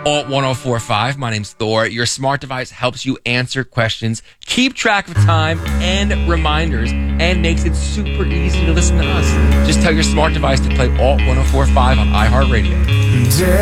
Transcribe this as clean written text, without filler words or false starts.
Alt 1045. My name's Thor. Your smart device helps you answer questions, keep track of time and reminders, and makes it super easy to listen to us. Just tell your smart device to play Alt 1045 on iHeartRadio.